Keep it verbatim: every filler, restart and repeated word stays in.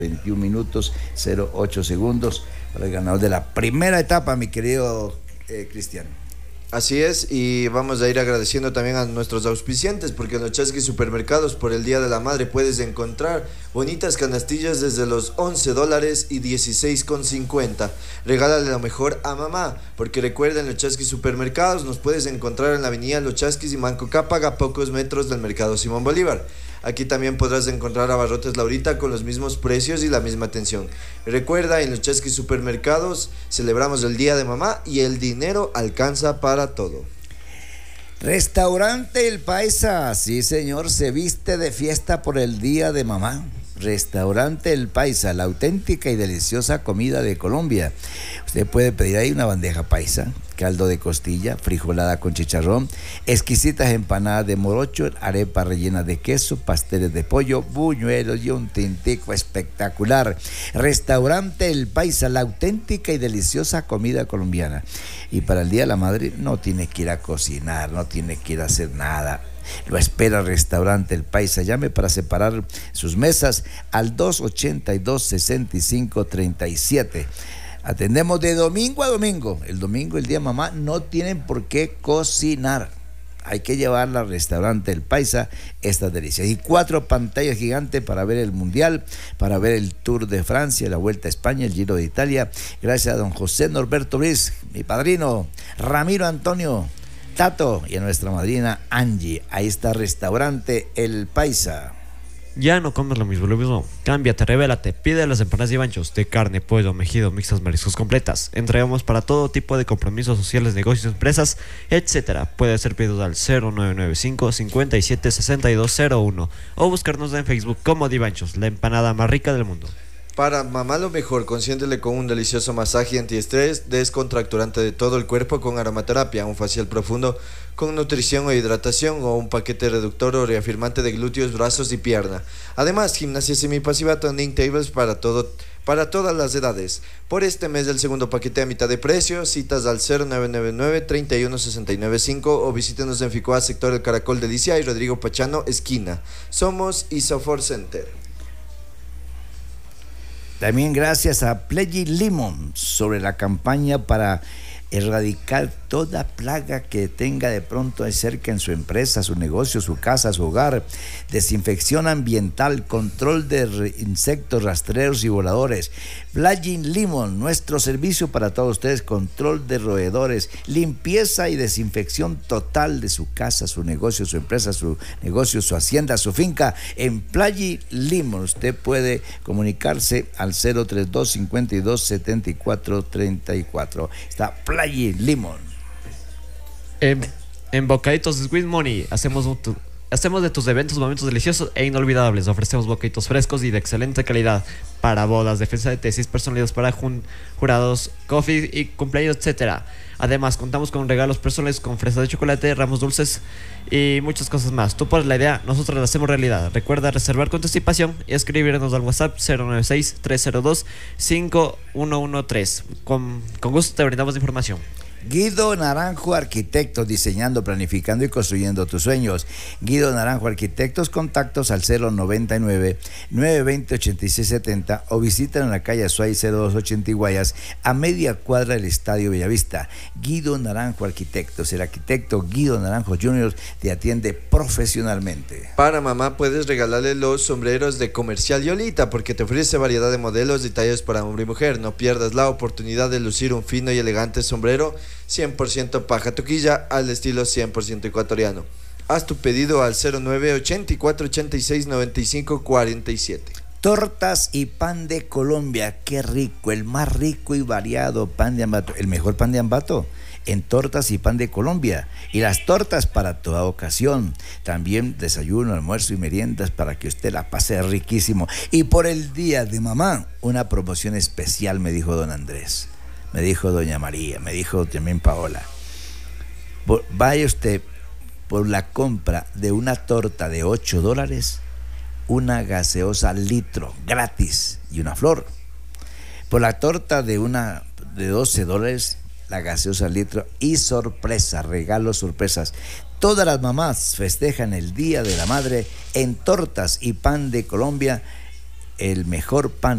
veintiún minutos cero ocho segundos para el ganador de la primera etapa, mi querido eh, Cristian. Así es, y vamos a ir agradeciendo también a nuestros auspiciantes, porque en los Chasquis Supermercados por el Día de la Madre puedes encontrar bonitas canastillas desde los once dólares y dieciséis con cincuenta. Regálale lo mejor a mamá, porque recuerda, en los Chasquis Supermercados nos puedes encontrar en la avenida Los Chasquis y Manco Cápaga, a pocos metros del Mercado Simón Bolívar. Aquí también podrás encontrar abarrotes Laurita con los mismos precios y la misma atención. Recuerda, en los Chasquis Supermercados celebramos el Día de Mamá y el dinero alcanza para todo. Restaurante El Paisa, sí señor, se viste de fiesta por el Día de Mamá. Restaurante El Paisa, la auténtica y deliciosa comida de Colombia. Usted puede pedir ahí una bandeja paisa, caldo de costilla, frijolada con chicharrón, exquisitas empanadas de morocho, arepa rellena de queso, pasteles de pollo, buñuelos y un tintico espectacular. Restaurante El Paisa, la auténtica y deliciosa comida colombiana. Y para el Día de la Madre no tiene que ir a cocinar, no tiene que ir a hacer nada. Lo espera Restaurante El Paisa. Llame para separar sus mesas al dos ochenta y dos, sesenta y cinco, treinta y siete. Atendemos de domingo a domingo. El domingo, el día de mamá, no tienen por qué cocinar. Hay que llevarla al Restaurante El Paisa, estas delicias. Y cuatro pantallas gigantes para ver el Mundial, para ver el Tour de Francia, la Vuelta a España, el Giro de Italia. Gracias a don José Norberto Briz, mi padrino, Ramiro Antonio, Tato y a nuestra madrina Angie. Ahí está Restaurante El Paisa. Ya no comes lo mismo, lo mismo. Cámbiate, revélate, pide las empanadas de Divanchos de carne, pollo, mejido, mixtas, mariscos completas. Entregamos para todo tipo de compromisos sociales, negocios, empresas, etcétera. Puede hacer pedidos al cero nueve nueve cinco, cincuenta y siete, sesenta y dos cero uno o buscarnos en Facebook como Divanchos, la empanada más rica del mundo. Para mamá lo mejor, consiéntele con un delicioso masaje antiestrés descontracturante de todo el cuerpo con aromaterapia, un facial profundo con nutrición o hidratación o un paquete reductor o reafirmante de glúteos, brazos y pierna. Además, gimnasia semipasiva, turning tables para todo, para todas las edades. Por este mes del segundo paquete a mitad de precio, citas al cero nueve nueve nueve, treinta y uno, sesenta y nueve cinco o visítenos en Ficoa, sector El Caracol Delicia y Rodrigo Pachano, esquina. Somos Isofor Center. También gracias a Pleggy Limon sobre la campaña para erradicar toda plaga que tenga de pronto cerca en su empresa, su negocio, su casa, su hogar. Desinfección ambiental, control de re- insectos rastreros y voladores. Pleggy Limon, nuestro servicio para todos ustedes, control de roedores, limpieza y desinfección total de su casa, su negocio, su empresa, su negocio, su hacienda, su finca. En Pleggy Limon usted puede comunicarse al cero treinta y dos, cincuenta y dos, setenta y cuatro, treinta y cuatro. Está Pleggy Limon. En, en Bocaditos Sweet Money hacemos, un, tu, hacemos de tus eventos momentos deliciosos e inolvidables. Ofrecemos bocaditos frescos y de excelente calidad para bodas, defensa de tesis, personalizados para jun, jurados, coffee y cumpleaños, etcétera. Además, contamos con regalos personales con fresas de chocolate, ramos dulces y muchas cosas más. Tú pones la idea, nosotros la hacemos realidad. Recuerda reservar con anticipación y escribirnos al WhatsApp cero nueve seis, tres cero dos, cinco uno uno tres. Con, con gusto te brindamos información. Guido Naranjo Arquitectos, diseñando, planificando y construyendo tus sueños. Guido Naranjo Arquitectos, contactos al cero noventa y nueve, nueve veinte, ochenta y seis setenta o visítanos en la calle Azuay cero dos ochenta y Guayas, a media cuadra del Estadio Bellavista. Guido Naranjo Arquitectos, el arquitecto Guido Naranjo junior te atiende profesionalmente. Para mamá puedes regalarle los sombreros de Comercial Yolita, porque te ofrece variedad de modelos y tallos para hombre y mujer. No pierdas la oportunidad de lucir un fino y elegante sombrero cien por ciento paja toquilla al estilo cien por ciento ecuatoriano. Haz tu pedido al cero nueve, ochenta y cuatro, ochenta y seis, noventa y cinco, cuarenta y siete. Tortas y pan de Colombia, qué rico, el más rico y variado pan de Ambato, el mejor pan de Ambato en Tortas y Pan de Colombia, y las tortas para toda ocasión, también desayuno, almuerzo y meriendas para que usted la pase riquísimo. Y por el Día de Mamá, una promoción especial, me dijo don Andrés, me dijo doña María, me dijo también Paola. Por, vaya usted por la compra de una torta de ocho dólares, una gaseosa litro gratis y una flor. Por la torta de una de doce dólares, la gaseosa litro y sorpresa, regalos, sorpresas. Todas las mamás festejan el Día de la Madre en Tortas y Pan de Colombia el mejor pan